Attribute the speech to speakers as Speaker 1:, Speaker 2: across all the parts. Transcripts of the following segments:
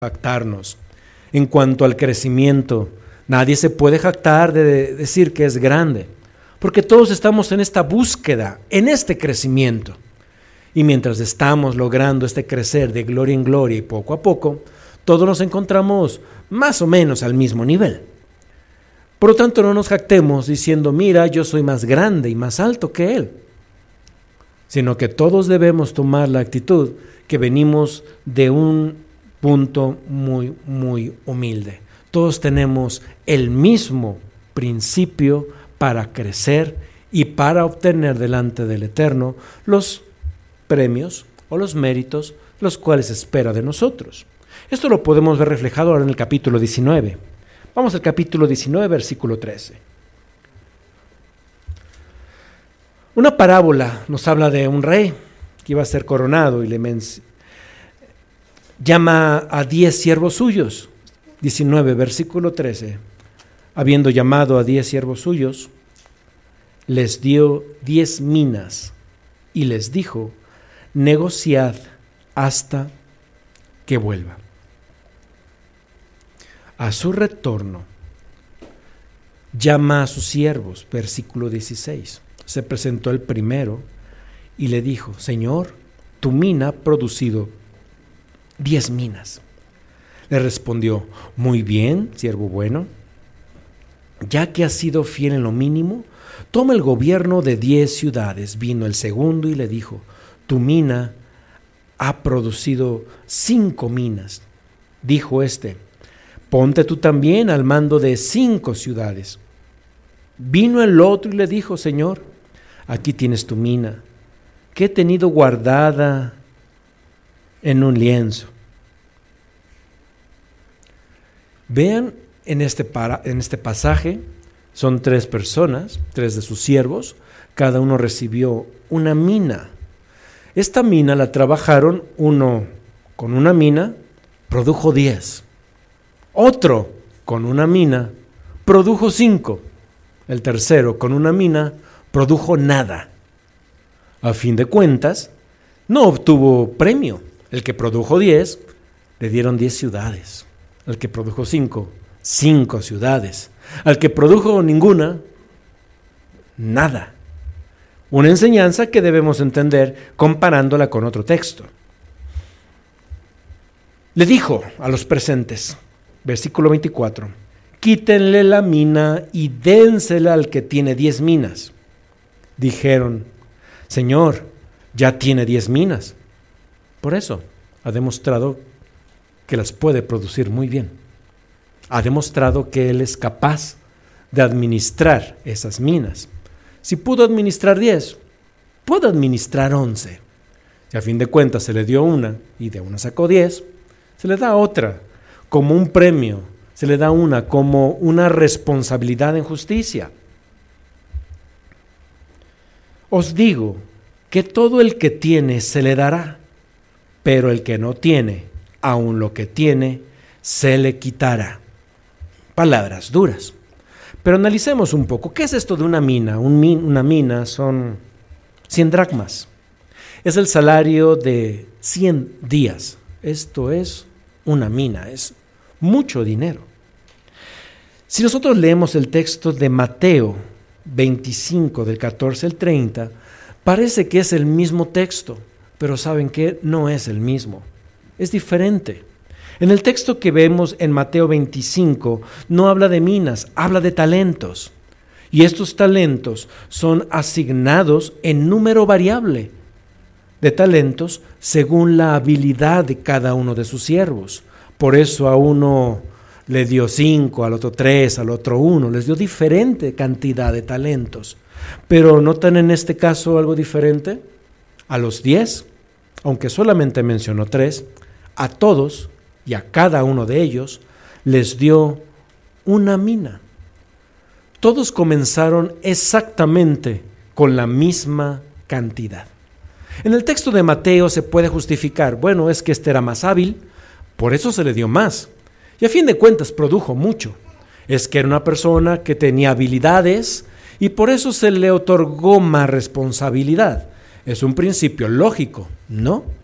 Speaker 1: jactarnos. En cuanto al crecimiento, nadie se puede jactar de decir que es grande, porque todos estamos en esta búsqueda, en este crecimiento. Y mientras estamos logrando este crecer de gloria en gloria y poco a poco, todos nos encontramos más o menos al mismo nivel. Por lo tanto, no nos jactemos diciendo, mira, yo soy más grande y más alto que él, sino que todos debemos tomar la actitud que venimos de un punto muy, muy humilde. Todos tenemos el mismo principio para crecer y para obtener delante del Eterno los premios o los méritos los cuales espera de nosotros. Esto lo podemos ver reflejado ahora en el capítulo 19. Vamos al capítulo 19, versículo 13. Una parábola nos habla de un rey que iba a ser coronado y llama a 10 siervos suyos. 19, versículo 13. Habiendo llamado a 10 siervos suyos, les dio 10 minas y les dijo, negociad hasta que vuelva. A su retorno, llama a sus siervos, versículo 16. Se presentó el primero y le dijo, Señor, tu mina ha producido 10 minas. Le respondió, muy bien, siervo bueno, ya que has sido fiel en lo mínimo, toma el gobierno de 10 ciudades. Vino el segundo y le dijo, tu mina ha producido 5 minas. Dijo este, ponte tú también al mando de 5 ciudades. Vino el otro y le dijo, Señor, aquí tienes tu mina, que he tenido guardada en un lienzo. Vean en este pasaje, son 3 personas, 3 de sus siervos, cada uno recibió una mina. Esta mina la trabajaron, uno con una mina produjo 10, otro con una mina produjo 5, el tercero con una mina produjo nada. A fin de cuentas, no obtuvo premio. El que produjo 10, le dieron 10 ciudades. Al que produjo 5, 5 ciudades. Al que produjo ninguna, nada. Una enseñanza que debemos entender comparándola con otro texto. Le dijo a los presentes, versículo 24, quítenle la mina y dénsela al que tiene 10 minas. Dijeron, Señor, ya tiene 10 minas. Por eso ha demostrado que las puede producir muy bien. Ha demostrado que Él es capaz de administrar esas minas. Si pudo administrar 10, puede administrar 11. Si a fin de cuentas se le dio una y de una sacó 10, se le da otra como un premio, se le da una como una responsabilidad en justicia. Os digo que todo el que tiene se le dará, pero el que no tiene, aun lo que tiene, se le quitará. Palabras duras. Pero analicemos un poco. ¿Qué es esto de una mina? Una mina son 100 dracmas. Es el salario de 100 días. Esto es una mina, es mucho dinero. Si nosotros leemos el texto de Mateo 25, del 14 al 30, parece que es el mismo texto, pero ¿saben qué? No es el mismo, es diferente. En el texto que vemos en Mateo 25 no habla de minas, habla de talentos. Y estos talentos son asignados en número variable de talentos según la habilidad de cada uno de sus siervos. Por eso a uno le dio 5, al otro 3, al otro 1, les dio diferente cantidad de talentos. Pero ¿notan en este caso algo diferente? A los 10, aunque solamente mencionó 3, a todos y a cada uno de ellos les dio una mina. Todos comenzaron exactamente con la misma cantidad. En el texto de Mateo se puede justificar, bueno, es que este era más hábil, por eso se le dio más. Y a fin de cuentas produjo mucho. Es que era una persona que tenía habilidades y por eso se le otorgó más responsabilidad. Es un principio lógico, ¿no?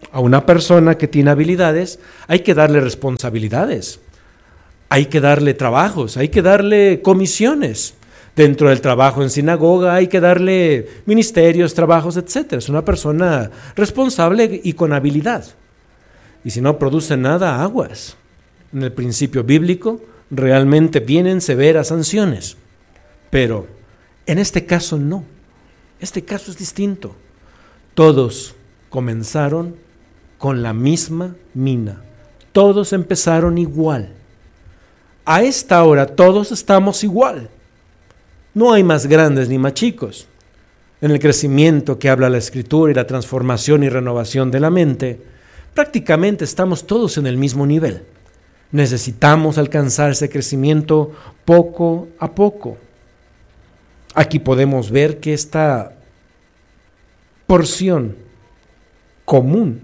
Speaker 1: A una persona que tiene habilidades hay que darle responsabilidades, hay que darle trabajos, hay que darle comisiones. Dentro del trabajo en sinagoga hay que darle ministerios, trabajos, etc. Es una persona responsable y con habilidad. Y si no produce nada, aguas. En el principio bíblico realmente vienen severas sanciones. Pero en este caso no. Este caso es distinto. Todos comenzaron con la misma mina. Todos empezaron igual. A esta hora todos estamos igual. No hay más grandes ni más chicos. En el crecimiento que habla la Escritura y la transformación y renovación de la mente, prácticamente estamos todos en el mismo nivel. Necesitamos alcanzar ese crecimiento poco a poco. Aquí podemos ver que esta porción común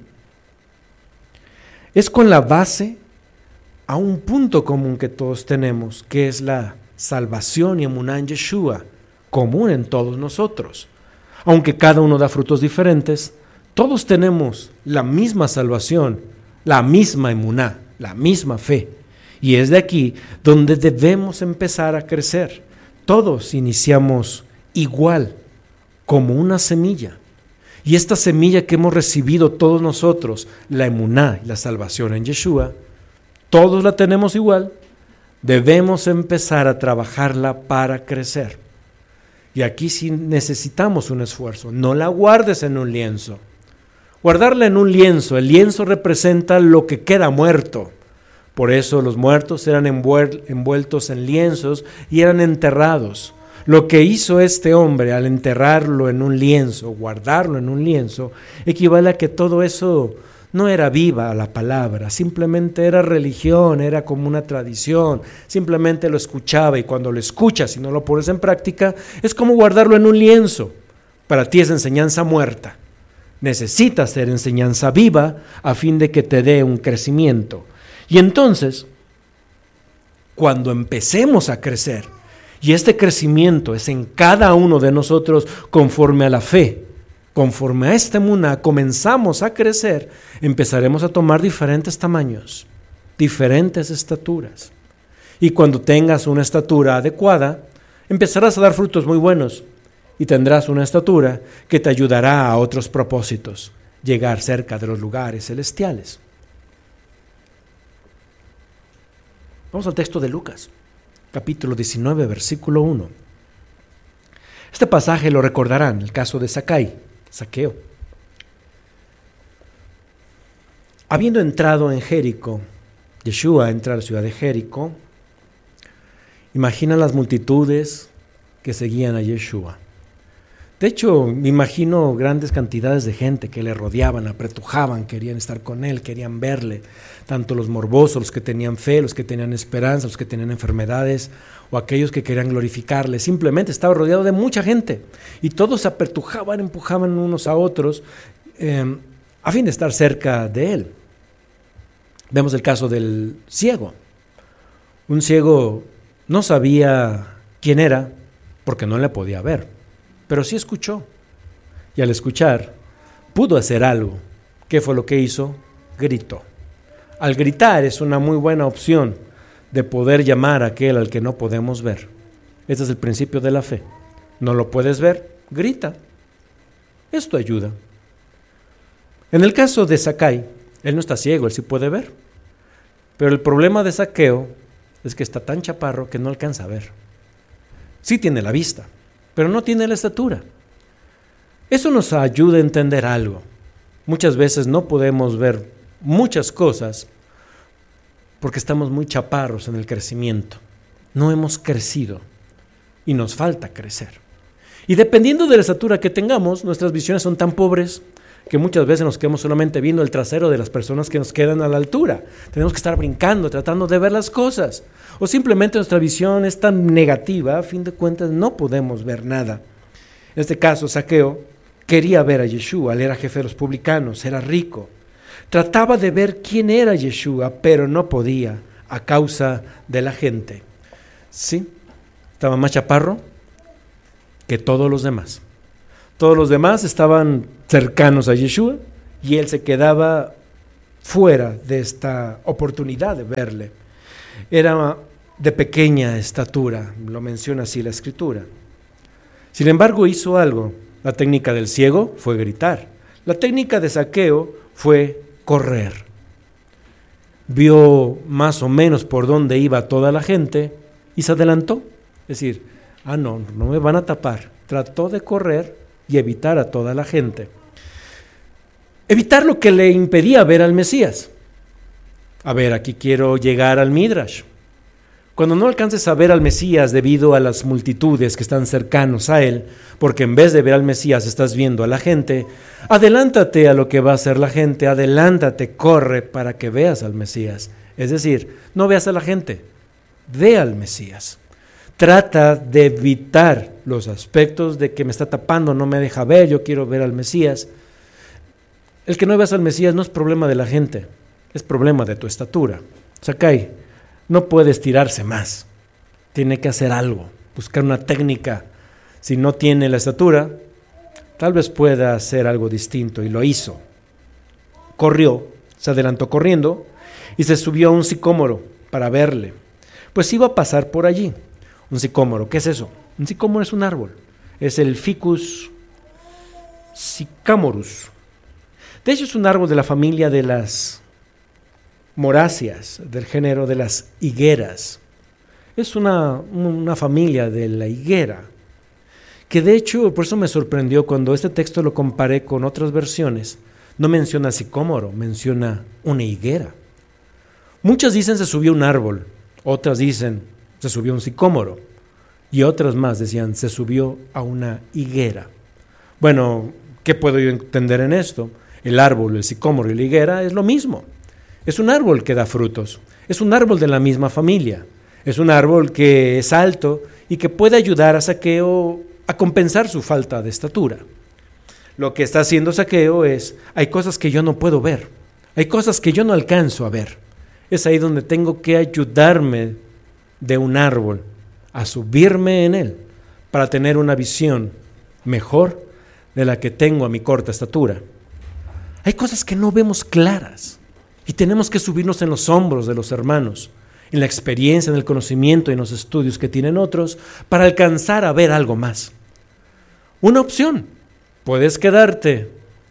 Speaker 1: es con la base a un punto común que todos tenemos, que es la salvación y emuná en Yeshua, común en todos nosotros. Aunque cada uno da frutos diferentes, todos tenemos la misma salvación, la misma emuná, la misma fe. Y es de aquí donde debemos empezar a crecer. Todos iniciamos igual, como una semilla. Y esta semilla que hemos recibido todos nosotros, la emuná y la salvación en Yeshua, todos la tenemos igual. Debemos empezar a trabajarla para crecer. Y aquí sí necesitamos un esfuerzo. No la guardes en un lienzo. Guardarla en un lienzo, el lienzo representa lo que queda muerto. Por eso los muertos eran envueltos en lienzos y eran enterrados. Lo que hizo este hombre al enterrarlo en un lienzo, guardarlo en un lienzo, equivale a que todo eso no era viva la palabra, simplemente era religión, era como una tradición, simplemente lo escuchaba, y cuando lo escuchas y no lo pones en práctica, es como guardarlo en un lienzo. Para ti es enseñanza muerta. Necesitas ser enseñanza viva a fin de que te dé un crecimiento. Y entonces, cuando empecemos a crecer, y este crecimiento es en cada uno de nosotros conforme a la fe, conforme a esta emuná comenzamos a crecer, empezaremos a tomar diferentes tamaños, diferentes estaturas. Y cuando tengas una estatura adecuada, empezarás a dar frutos muy buenos y tendrás una estatura que te ayudará a otros propósitos, llegar cerca de los lugares celestiales. Vamos al texto de Lucas, capítulo 19, versículo 1. Este pasaje lo recordarán, el caso de Zaqueo. Habiendo entrado en Jericó, Yeshua entra a la ciudad de Jericó, imagina las multitudes que seguían a Yeshua. De hecho, me imagino grandes cantidades de gente que le rodeaban, apretujaban, querían estar con él, querían verle, tanto los morbosos, los que tenían fe, los que tenían esperanza, los que tenían enfermedades, o aquellos que querían glorificarle. Simplemente estaba rodeado de mucha gente, y todos se apretujaban, empujaban unos a otros, a fin de estar cerca de él. Vemos el caso del ciego. Un ciego no sabía quién era, porque no le podía ver, pero sí escuchó, y al escuchar pudo hacer algo. ¿Qué fue lo que hizo? Gritó. Al gritar es una muy buena opción de poder llamar a aquel al que no podemos ver. Este es el principio de la fe. No lo puedes ver, grita. Esto ayuda. En el caso de Zaqueo, él no está ciego, él sí puede ver. Pero el problema de Zaqueo es que está tan chaparro que no alcanza a ver. Sí tiene la vista, pero no tiene la estatura. Eso nos ayuda a entender algo. Muchas veces no podemos ver muchas cosas porque estamos muy chaparros en el crecimiento. No hemos crecido y nos falta crecer. Y dependiendo de la estatura que tengamos, nuestras visiones son tan pobres que muchas veces nos quedamos solamente viendo el trasero de las personas que nos quedan a la altura. Tenemos que estar brincando, tratando de ver las cosas. O simplemente nuestra visión es tan negativa, a fin de cuentas no podemos ver nada. En este caso, Zaqueo quería ver a Yeshua, él era jefe de los publicanos, era rico. Trataba de ver quién era Yeshua, pero no podía a causa de la gente. Sí, estaba más chaparro que todos los demás. Todos los demás estaban cercanos a Yeshua y él se quedaba fuera de esta oportunidad de verle. Era de pequeña estatura, lo menciona así la Escritura. Sin embargo, hizo algo. La técnica del ciego fue gritar. La técnica de Zaqueo fue correr. Vio más o menos por dónde iba toda la gente y se adelantó. Es decir, no me van a tapar. Trató de correr y evitar a toda la gente. Evitar lo que le impedía ver al Mesías. A ver, aquí quiero llegar al Midrash. Cuando no alcances a ver al Mesías debido a las multitudes que están cercanos a él, porque en vez de ver al Mesías estás viendo a la gente, adelántate a lo que va a hacer la gente, adelántate, corre para que veas al Mesías. Es decir, no veas a la gente, ve al Mesías. Trata de evitar los aspectos de que me está tapando, no me deja ver, yo quiero ver al Mesías. El que no veas al Mesías no es problema de la gente, es problema de tu estatura. Zakai no puede estirarse más, tiene que hacer algo, buscar una técnica. Si no tiene la estatura, tal vez pueda hacer algo distinto, y lo hizo. Corrió, se adelantó corriendo y se subió a un sicómoro para verle, pues iba a pasar por allí. Un sicómoro, ¿qué es eso? Un sicómoro es un árbol, es el Ficus sycamorus. De hecho es un árbol de la familia de las moráceas, del género de las higueras. Es una familia de la higuera, que de hecho, por eso me sorprendió cuando este texto lo comparé con otras versiones, no menciona sicómoro, menciona una higuera. Muchas dicen se subió un árbol, otras dicen se subió un sicómoro, y otras más decían se subió a una higuera. Bueno, ¿qué puedo yo entender en esto? El árbol, el sicómoro y la higuera es lo mismo. Es un árbol que da frutos, es un árbol de la misma familia, es un árbol que es alto y que puede ayudar a Zaqueo a compensar su falta de estatura. Lo que está haciendo Zaqueo es, hay cosas que yo no puedo ver, hay cosas que yo no alcanzo a ver. Es ahí donde tengo que ayudarme de un árbol, a subirme en él, para tener una visión mejor de la que tengo a mi corta estatura. Hay cosas que no vemos claras. Y tenemos que subirnos en los hombros de los hermanos, en la experiencia, en el conocimiento y en los estudios que tienen otros, para alcanzar a ver algo más. Una opción, puedes quedarte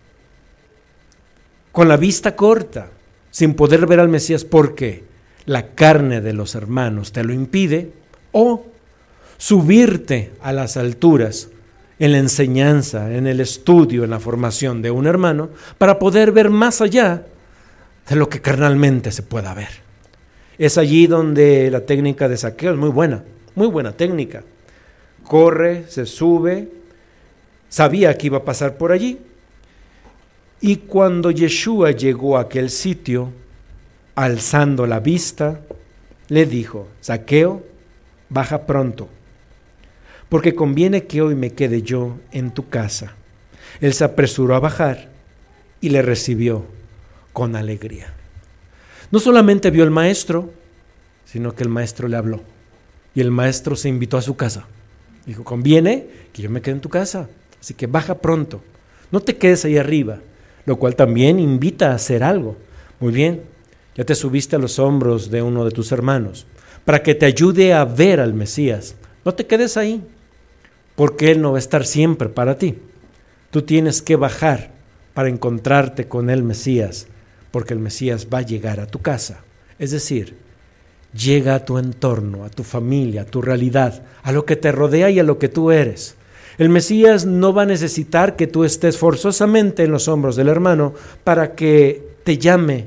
Speaker 1: con la vista corta, sin poder ver al Mesías porque la carne de los hermanos te lo impide, o subirte a las alturas en la enseñanza, en el estudio, en la formación de un hermano, para poder ver más allá de lo que carnalmente se pueda ver. Es allí donde la técnica de Zaqueo es muy buena técnica. Corre, se sube, sabía que iba a pasar por allí, y cuando Yeshua llegó a aquel sitio, alzando la vista, le dijo: Zaqueo, baja pronto, porque conviene que hoy me quede yo en tu casa. Él se apresuró a bajar y le recibió con alegría. No solamente vio al maestro, sino que el maestro le habló. Y el maestro se invitó a su casa. Dijo: conviene que yo me quede en tu casa, así que baja pronto. No te quedes ahí arriba, lo cual también invita a hacer algo. Muy bien, ya te subiste a los hombros de uno de tus hermanos, para que te ayude a ver al Mesías. No te quedes ahí, porque Él no va a estar siempre para ti. Tú tienes que bajar para encontrarte con el Mesías, porque el Mesías va a llegar a tu casa. Es decir, llega a tu entorno, a tu familia, a tu realidad, a lo que te rodea y a lo que tú eres. El Mesías no va a necesitar que tú estés forzosamente en los hombros del hermano para que te llame,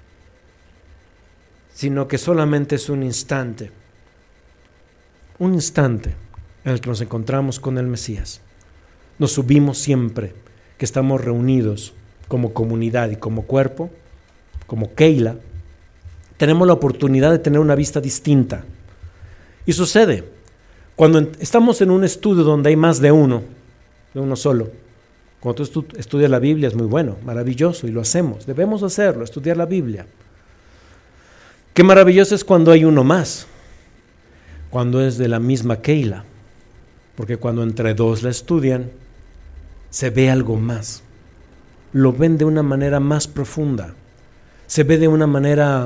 Speaker 1: sino que solamente es un instante en el que nos encontramos con el Mesías. Nos subimos siempre que estamos reunidos como comunidad y como cuerpo, como Keila, tenemos la oportunidad de tener una vista distinta. Y sucede, cuando estamos en un estudio donde hay más de uno solo, cuando tú estudias la Biblia es muy bueno, maravilloso, y lo hacemos, debemos hacerlo, estudiar la Biblia. Qué maravilloso es cuando hay uno más, cuando es de la misma Keila, porque cuando entre dos la estudian, se ve algo más. lo ven de una manera más profunda, se ve de una manera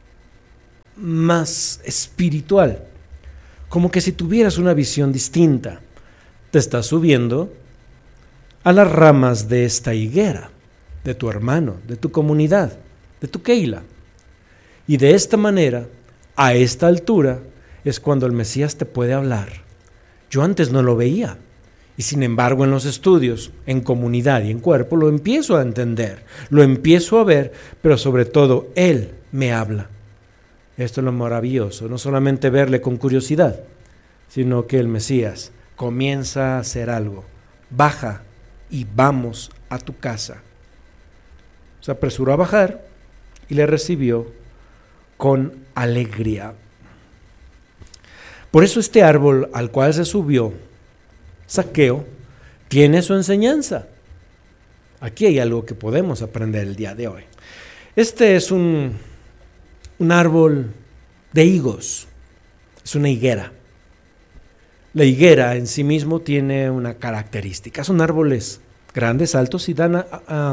Speaker 1: más espiritual, como que si tuvieras una visión distinta. Te estás subiendo a las ramas de esta higuera, de tu hermano, de tu comunidad, de tu Keila. Y de esta manera, a esta altura, es cuando el Mesías te puede hablar. Yo antes no lo veía, y sin embargo en los estudios, en comunidad y en cuerpo, lo empiezo a entender, lo empiezo a ver, pero sobre todo Él me habla. Esto es lo maravilloso, no solamente verle con curiosidad, sino que el Mesías comienza a hacer algo. Baja y vamos a tu casa. Se apresuró a bajar y le recibió con alegría. Por eso este árbol al cual se subió Zaqueo tiene su enseñanza. Aquí hay algo que podemos aprender el día de hoy. Este es un árbol de higos, es una higuera. La higuera en sí mismo tiene una característica. Son árboles grandes, altos y dan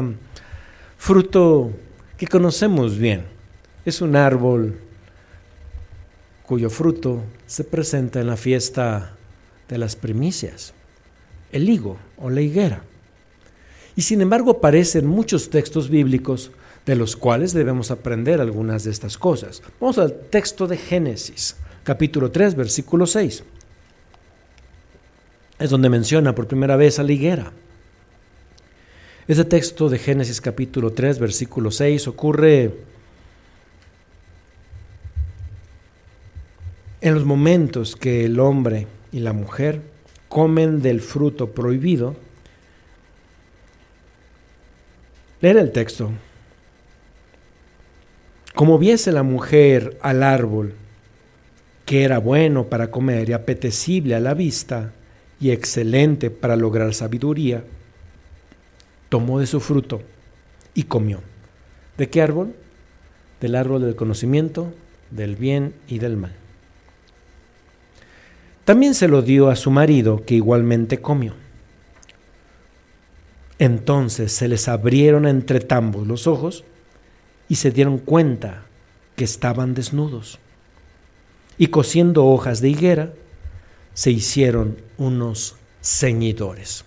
Speaker 1: fruto que conocemos bien. Es un árbol cuyo fruto se presenta en la fiesta de las primicias, el higo o la higuera. Y sin embargo aparece en muchos textos bíblicos de los cuales debemos aprender algunas de estas cosas. Vamos al texto de Génesis, capítulo 3, versículo 6. Es donde menciona por primera vez a la higuera. Ese texto de Génesis capítulo 3, versículo 6 ocurre en los momentos que el hombre y la mujer comen del fruto prohibido. Leer el texto. Como viese la mujer al árbol, que era bueno para comer y apetecible a la vista, y excelente para lograr sabiduría, tomó de su fruto y comió. ¿De qué árbol? Del árbol del conocimiento, del bien y del mal. También se lo dio a su marido, que igualmente comió. Entonces se les abrieron entre ambos los ojos y se dieron cuenta que estaban desnudos. Y cosiendo hojas de higuera, se hicieron unos ceñidores.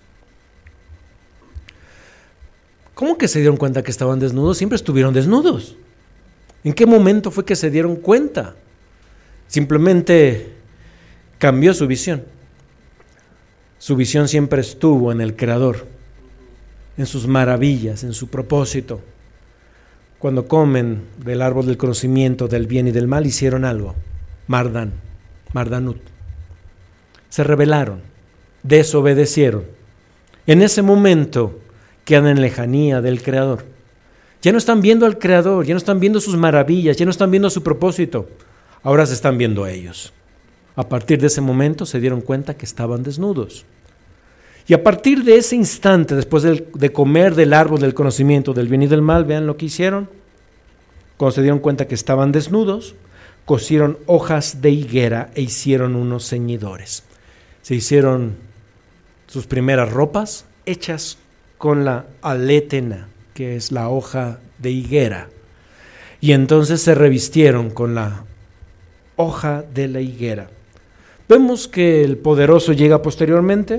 Speaker 1: ¿Cómo que se dieron cuenta que estaban desnudos? Siempre estuvieron desnudos. ¿En qué momento fue que se dieron cuenta? Simplemente cambió su visión. Su visión siempre estuvo en el Creador, en sus maravillas, en su propósito. Cuando comen del árbol del conocimiento del bien y del mal, hicieron algo. Mardanut. Se rebelaron, desobedecieron. En ese momento quedan en lejanía del Creador. Ya no están viendo al Creador, ya no están viendo sus maravillas, ya no están viendo su propósito. Ahora se están viendo a ellos. A partir de ese momento se dieron cuenta que estaban desnudos. Y a partir de ese instante, después de comer del árbol del conocimiento del bien y del mal, vean lo que hicieron. Cuando se dieron cuenta que estaban desnudos, cosieron hojas de higuera e hicieron unos ceñidores. Se hicieron sus primeras ropas hechas con la alétena, que es la hoja de higuera. Y entonces se revistieron con la hoja de la higuera. Vemos que el poderoso llega posteriormente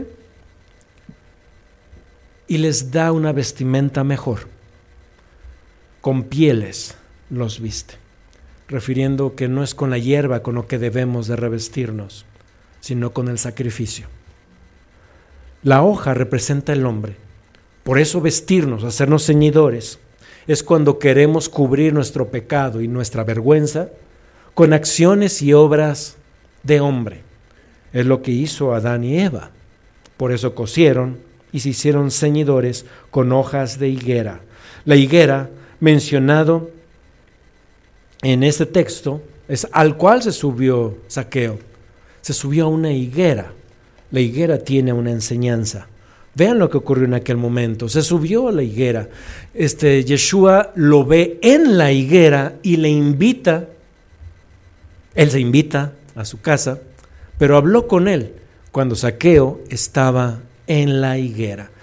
Speaker 1: y les da una vestimenta mejor. Con pieles los viste, refiriendo que no es con la hierba con lo que debemos de revestirnos, sino con el sacrificio. La hoja representa el hombre. Por eso vestirnos, hacernos ceñidores, es cuando queremos cubrir nuestro pecado y nuestra vergüenza con acciones y obras de hombre. Es lo que hizo Adán y Eva. Por eso cosieron y se hicieron ceñidores con hojas de higuera. La higuera, mencionado en este texto, es al cual se subió Zaqueo. Se subió a una higuera. La higuera tiene una enseñanza. Vean lo que ocurrió en aquel momento. Se subió a la higuera. Yeshua lo ve en la higuera y le invita. Él se invita a su casa, pero habló con él cuando Zaqueo estaba en la higuera.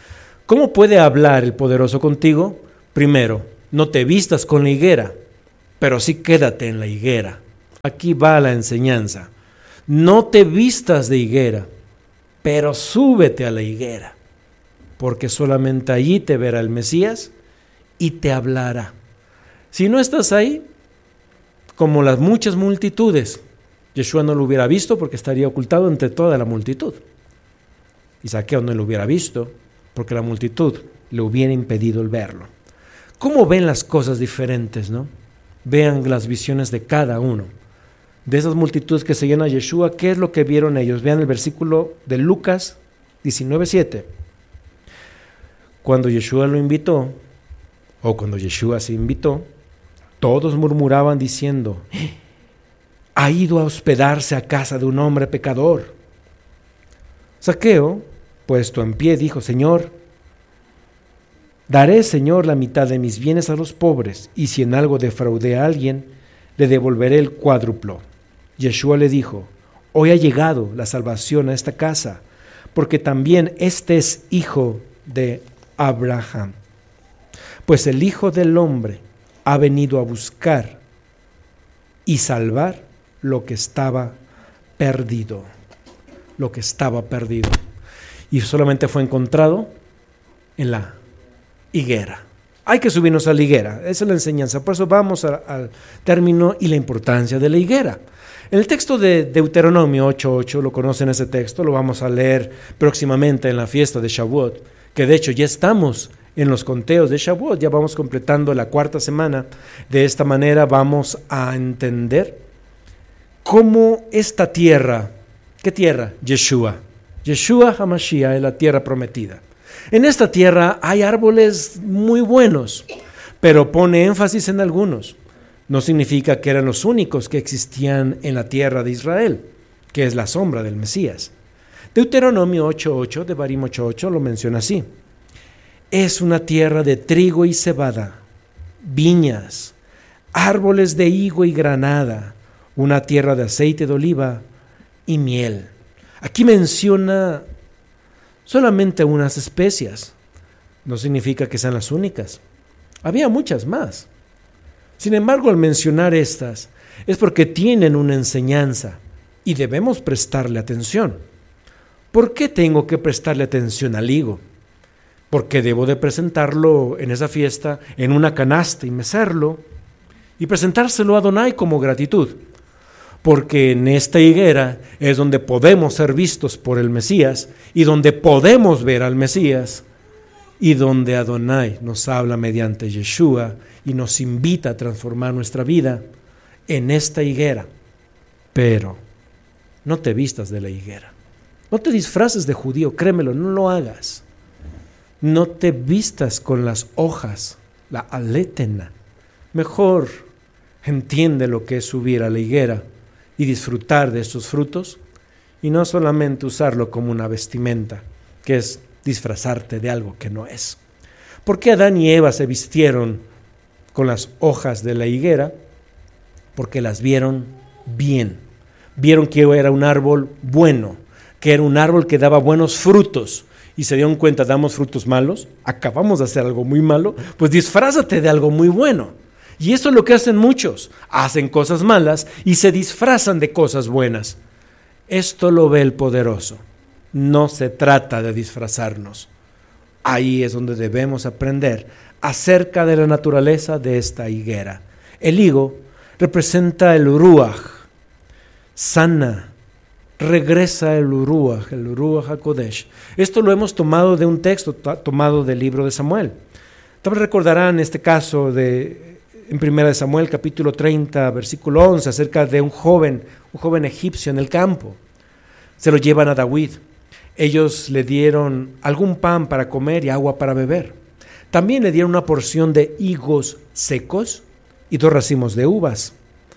Speaker 1: ¿Cómo puede hablar el poderoso contigo? Primero, no te vistas con la higuera, pero sí quédate en la higuera. Aquí va la enseñanza. No te vistas de higuera, pero súbete a la higuera, porque solamente allí te verá el Mesías y te hablará. Si no estás ahí, como las muchas multitudes, Yeshua no lo hubiera visto porque estaría ocultado entre toda la multitud. Y Zaqueo no lo hubiera visto porque la multitud le hubiera impedido el verlo. ¿Cómo ven las cosas diferentes, no? Vean las visiones de cada uno. De esas multitudes que seguían a Yeshua, ¿qué es lo que vieron ellos? Vean el versículo de Lucas 19:7. Cuando Yeshua lo invitó, o cuando Yeshua se invitó, todos murmuraban diciendo: ha ido a hospedarse a casa de un hombre pecador. Zaqueo, puesto en pie, dijo: Señor, daré, Señor, la mitad de mis bienes a los pobres, y si en algo defraudé a alguien, le devolveré el cuádruplo. Yeshua le dijo: hoy ha llegado la salvación a esta casa, porque también este es hijo de Abraham. Pues el Hijo del Hombre ha venido a buscar y salvar lo que estaba perdido. Lo que estaba perdido. Y solamente fue encontrado en la higuera. Hay que subirnos a la higuera, esa es la enseñanza. Por eso vamos al término y la importancia de la higuera. En el texto de Deuteronomio 8:8, lo conocen ese texto, lo vamos a leer próximamente en la fiesta de Shavuot, que de hecho ya estamos en los conteos de Shavuot, ya vamos completando la 4ª semana. De esta manera vamos a entender cómo esta tierra, ¿qué tierra? Yeshua HaMashiach es la tierra prometida. En esta tierra hay árboles muy buenos, pero pone énfasis en algunos. No significa que eran los únicos que existían en la tierra de Israel, que es la sombra del Mesías. Deuteronomio 8:8, Devarim 8:8 lo menciona así: es una tierra de trigo y cebada, viñas, árboles de higo y granada, una tierra de aceite de oliva y miel. Aquí menciona solamente unas especias. No significa que sean las únicas. Había muchas más. Sin embargo, al mencionar estas, es porque tienen una enseñanza y debemos prestarle atención. ¿Por qué tengo que prestarle atención al higo? Porque debo de presentarlo en esa fiesta en una canasta y mecerlo y presentárselo a Adonai como gratitud. Porque en esta higuera es donde podemos ser vistos por el Mesías y donde podemos ver al Mesías y donde Adonai nos habla mediante Yeshua y nos invita a transformar nuestra vida en esta higuera. Pero no te vistas de la higuera. No te disfraces de judío, créemelo, no lo hagas. No te vistas con las hojas, la alétena. Mejor entiende lo que es subir a la higuera y disfrutar de estos frutos y no solamente usarlo como una vestimenta, que es disfrazarte de algo que no es. ¿Por qué Adán y Eva se vistieron con las hojas de la higuera? Porque las vieron bien. Vieron que era un árbol bueno, que era un árbol que daba buenos frutos. Y se dieron cuenta: damos frutos malos, acabamos de hacer algo muy malo, pues disfrázate de algo muy bueno. Y eso es lo que hacen muchos, hacen cosas malas y se disfrazan de cosas buenas. Esto lo ve el poderoso. No se trata de disfrazarnos. Ahí es donde debemos aprender acerca de la naturaleza de esta higuera. El higo representa el Ruach, sana, regresa el Ruach HaKodesh. Esto lo hemos tomado de un texto tomado del libro de Samuel. También recordarán este caso en 1 Samuel capítulo 30, versículo 11, acerca de un joven egipcio en el campo. Se lo llevan a David. Ellos le dieron algún pan para comer y agua para beber. También le dieron una porción de higos secos y 2 racimos de uvas.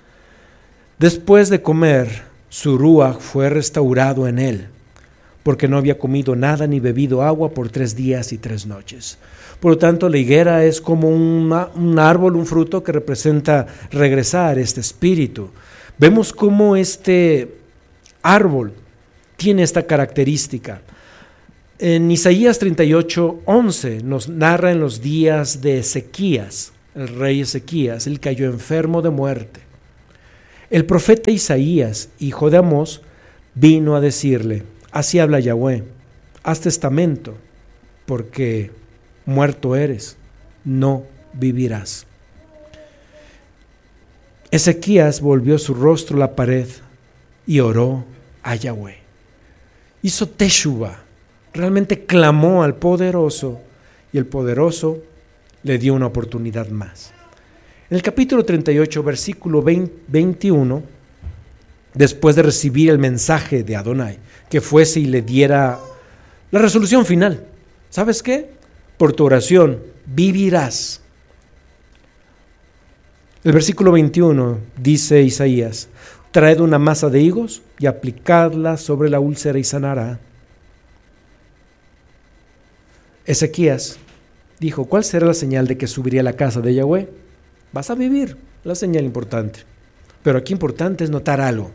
Speaker 1: Después de comer, su ruach fue restaurado en él, porque no había comido nada ni bebido agua por 3 días y 3 noches. Por lo tanto, la higuera es como un árbol, un fruto que representa regresar este espíritu. Vemos cómo este árbol tiene esta característica. En Isaías 38:11 nos narra en los días de Ezequías, el rey Ezequías, él cayó enfermo de muerte. El profeta Isaías, hijo de Amós, vino a decirle: así habla Yahweh, haz testamento, porque muerto eres, no vivirás. Ezequías volvió su rostro a la pared y oró a Yahweh. Hizo teshuva, realmente clamó al poderoso, y el poderoso le dio una oportunidad más. En el capítulo 38, versículo 21, después de recibir el mensaje de Adonai, que fuese y le diera la resolución final: ¿sabes qué? Por tu oración vivirás. El versículo 21 dice Isaías: traed una masa de higos y aplicadla sobre la úlcera y sanará. Ezequías dijo: ¿cuál será la señal de que subiría a la casa de Yahweh? Vas a vivir, la señal importante. Pero aquí importante es notar algo.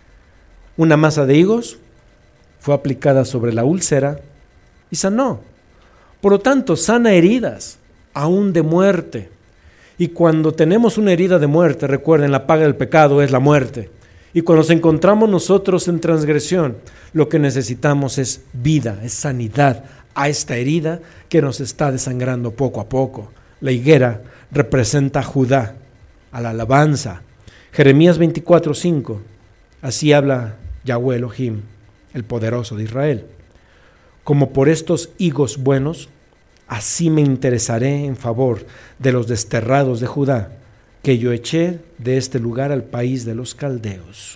Speaker 1: Una masa de higos fue aplicada sobre la úlcera y sanó. Por lo tanto, sana heridas, aún de muerte. Y cuando tenemos una herida de muerte, recuerden, la paga del pecado es la muerte. Y cuando nos encontramos nosotros en transgresión, lo que necesitamos es vida, es sanidad a esta herida que nos está desangrando poco a poco. La higuera representa a Judá, a la alabanza. Jeremías 24:5, así habla Yahweh Elohim, el poderoso de Israel: como por estos higos buenos, así me interesaré en favor de los desterrados de Judá, que yo eché de este lugar al país de los caldeos.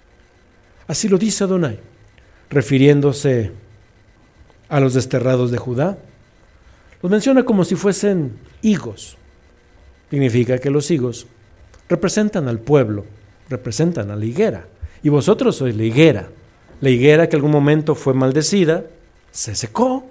Speaker 1: Así lo dice Adonai, refiriéndose a los desterrados de Judá. Los menciona como si fuesen higos. Significa que los higos representan al pueblo, representan a la higuera. Y vosotros sois la higuera. La higuera que en algún momento fue maldecida, se secó,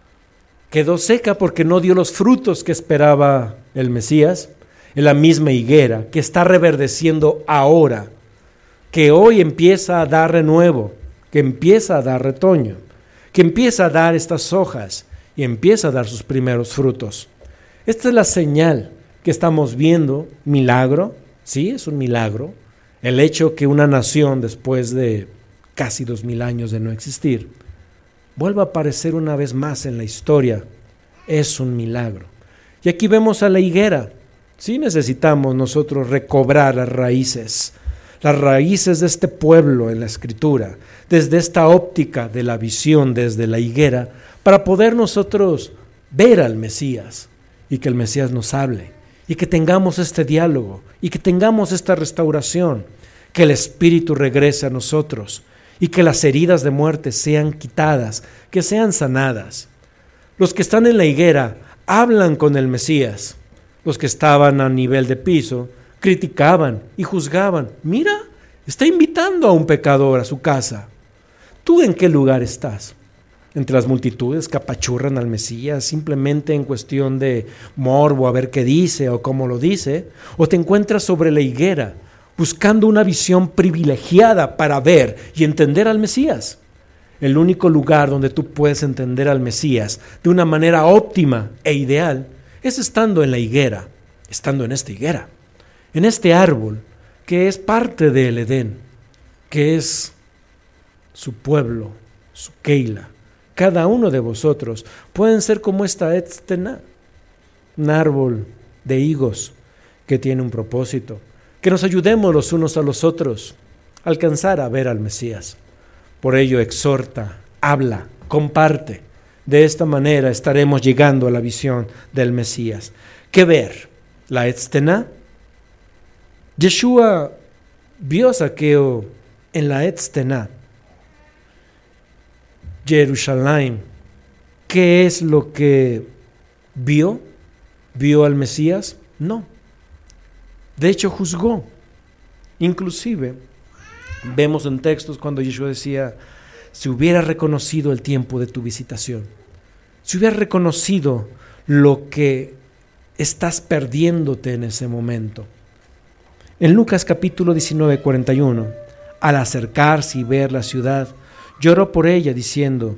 Speaker 1: quedó seca porque no dio los frutos que esperaba el Mesías. Es la misma higuera que está reverdeciendo ahora, que hoy empieza a dar renuevo, que empieza a dar retoño, que empieza a dar estas hojas y empieza a dar sus primeros frutos. Esta es la señal que estamos viendo. Milagro, sí, es un milagro. El hecho que una nación, después de casi 2000 años de no existir, vuelva a aparecer una vez más en la historia, es un milagro. Y aquí vemos a la higuera. Sí necesitamos nosotros recobrar las raíces de este pueblo en la Escritura, desde esta óptica de la visión, desde la higuera, para poder nosotros ver al Mesías y que el Mesías nos hable y que tengamos este diálogo y que tengamos esta restauración, que el Espíritu regrese a nosotros y que las heridas de muerte sean quitadas, que sean sanadas. Los que están en la higuera hablan con el Mesías. Los que estaban a nivel de piso criticaban y juzgaban. Mira, está invitando a un pecador a su casa. ¿Tú en qué lugar estás? ¿Entre las multitudes que apachurran al Mesías simplemente en cuestión de morbo, a ver qué dice o cómo lo dice? ¿O te encuentras sobre la higuera buscando una visión privilegiada para ver y entender al Mesías? El único lugar donde tú puedes entender al Mesías de una manera óptima e ideal es estando en la higuera, estando en esta higuera, en este árbol que es parte del Edén, que es su pueblo, su Keila. Cada uno de vosotros pueden ser como esta Etz Tená, un árbol de higos que tiene un propósito, que nos ayudemos los unos a los otros a alcanzar a ver al Mesías. Por ello exhorta, habla, comparte. De esta manera estaremos llegando a la visión del Mesías. ¿Qué ver? La Etz Tená. Yeshua vio a Zaqueo en la Etz Tená. Jerusalén, ¿qué es lo que vio? ¿Vio al Mesías? No. De hecho, juzgó. Inclusive, vemos en textos cuando Yeshua decía: si hubiera reconocido el tiempo de tu visitación, si hubiera reconocido lo que estás perdiéndote en ese momento. En Lucas capítulo 19, 41, al acercarse y ver la ciudad, lloró por ella diciendo: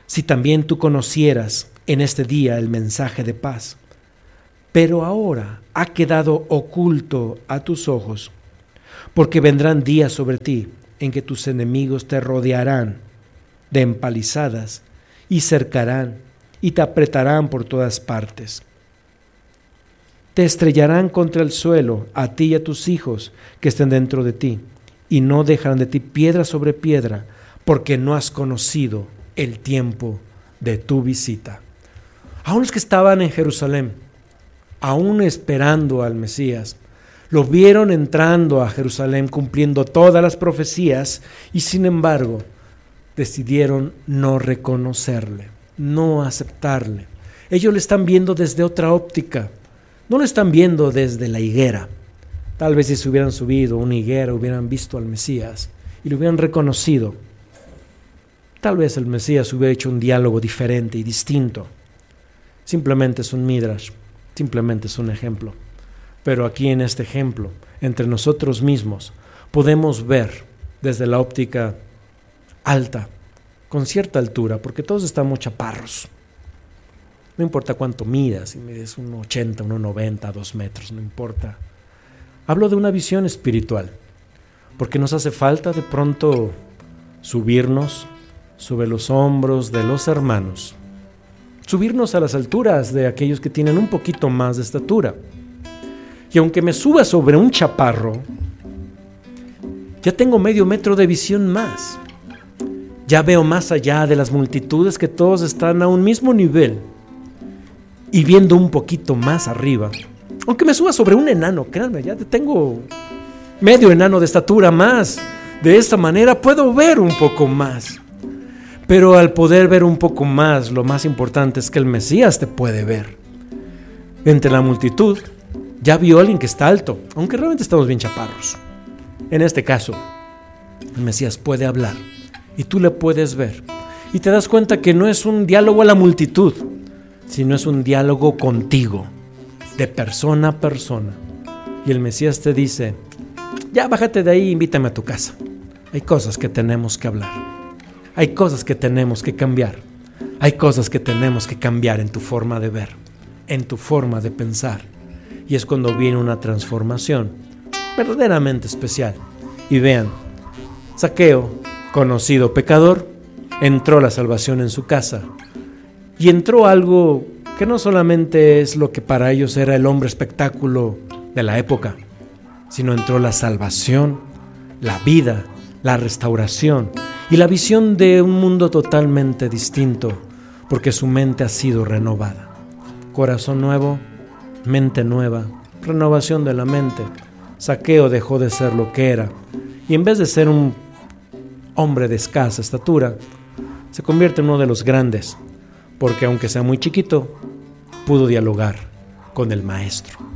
Speaker 1: si también tú conocieras en este día el mensaje de paz. Pero ahora ha quedado oculto a tus ojos, porque vendrán días sobre ti en que tus enemigos te rodearán de empalizadas y cercarán y te apretarán por todas partes. Te estrellarán contra el suelo, a ti y a tus hijos que estén dentro de ti, y no dejarán de ti piedra sobre piedra, porque no has conocido el tiempo de tu visita. Aún los que estaban en Jerusalén, aún esperando al Mesías, lo vieron entrando a Jerusalén cumpliendo todas las profecías y sin embargo decidieron no reconocerle, no aceptarle. Ellos le están viendo desde otra óptica, no lo están viendo desde la higuera. Tal vez si se hubieran subido a una higuera hubieran visto al Mesías y lo hubieran reconocido. Tal vez el Mesías hubiera hecho un diálogo diferente y distinto. Simplemente es un midrash, simplemente es un ejemplo. Pero aquí en este ejemplo, entre nosotros mismos, podemos ver desde la óptica alta, con cierta altura, porque todos estamos chaparros. No importa cuánto midas, si mides 1,80, 1,90, 2 metros, no importa. Hablo de una visión espiritual, porque nos hace falta de pronto subirnos sobre los hombros de los hermanos, subirnos a las alturas de aquellos que tienen un poquito más de estatura. Y aunque me suba sobre un chaparro, ya tengo medio metro de visión más. Ya veo más allá de las multitudes que todos están a un mismo nivel. Y viendo un poquito más arriba, aunque me suba sobre un enano, créanme, ya tengo medio enano de estatura más. De esta manera puedo ver un poco más. Pero al poder ver un poco más, lo más importante es que el Mesías te puede ver. Entre la multitud, ya vio a alguien que está alto, aunque realmente estamos bien chaparros. En este caso, el Mesías puede hablar y tú le puedes ver. Y te das cuenta que no es un diálogo a la multitud, sino es un diálogo contigo, de persona a persona. Y el Mesías te dice, ya bájate de ahí, invítame a tu casa. Hay cosas que tenemos que hablar. Hay cosas que tenemos que cambiar. Hay cosas que tenemos que cambiar en tu forma de ver, en tu forma de pensar. Y es cuando viene una transformación verdaderamente especial. Y vean, Zaqueo, conocido pecador, entró la salvación en su casa. Y entró algo que no solamente es lo que para ellos era el hombre espectáculo de la época, sino entró la salvación, la vida, la restauración y la visión de un mundo totalmente distinto, porque su mente ha sido renovada. Corazón nuevo, mente nueva, renovación de la mente. Zaqueo dejó de ser lo que era y en vez de ser un hombre de escasa estatura, se convierte en uno de los grandes, porque aunque sea muy chiquito, pudo dialogar con el Maestro.